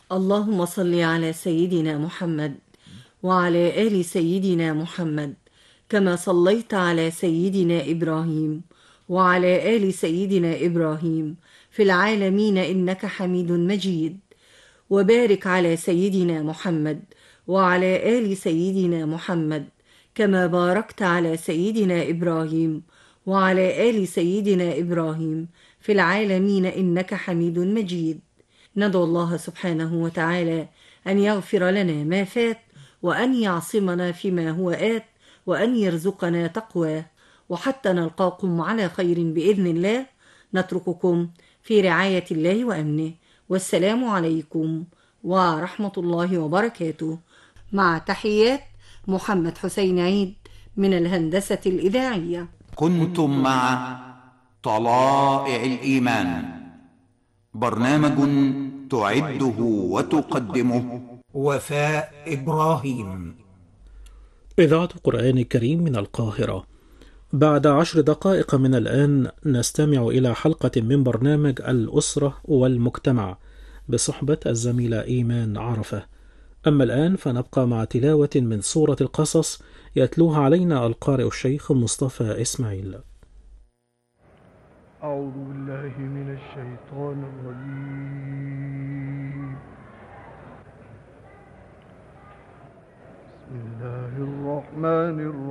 اللهم صل على سيدنا محمد وعلى آل سيدنا محمد، كما صليت على سيدنا إبراهيم وعلى آل سيدنا إبراهيم في العالمين إنك حميد مجيد. وبارك على سيدنا محمد وعلى آل سيدنا محمد، كما باركت على سيدنا إبراهيم وعلى آل سيدنا إبراهيم في العالمين إنك حميد مجيد. ندعو الله سبحانه وتعالى أن يغفر لنا ما فات، وأن يعصمنا فيما هو آت، وأن يرزقنا تقواه. وحتى نلقاكم على خير بإذن الله، نترككم في رعاية الله وأمنه، والسلام عليكم ورحمة الله وبركاته، مع تحيات محمد حسين عيد من الهندسة الإذاعية. كنتم مع طلائع الإيمان، برنامج تعده وتقدمه وفاء إبراهيم. إذاعة القرآن الكريم من القاهرة. بعد 10 دقائق من الآن نستمع إلى حلقة من برنامج الأسرة والمجتمع بصحبة الزميلة إيمان عرفة. أما الآن فنبقى مع تلاوة من سورة القصص يتلوها علينا القارئ الشيخ مصطفى إسماعيل. أعوذ بالله من الشيطان الرجيم. بسم الله الرحمن الرحيم.